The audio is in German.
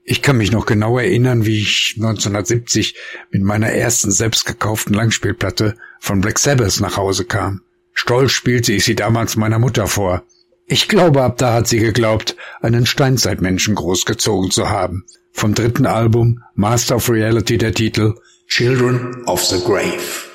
Ich kann mich noch genau erinnern, wie ich 1970 mit meiner ersten selbst gekauften Langspielplatte von Black Sabbath nach Hause kam. Stolz spielte ich sie damals meiner Mutter vor. Ich glaube, ab da hat sie geglaubt, einen Steinzeitmenschen großgezogen zu haben. Vom dritten Album Master of Reality der Titel Children of the Grave.